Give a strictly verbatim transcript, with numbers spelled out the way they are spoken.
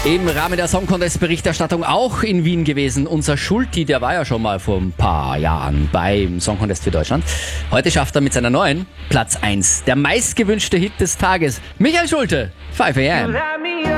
Im Rahmen der Song Contest Berichterstattung auch in Wien gewesen. Unser Schulti, der war ja schon mal vor ein paar Jahren beim Song Contest für Deutschland. Heute schafft er mit seiner neuen Platz eins. Der meistgewünschte Hit des Tages. Michael Schulte, five a m.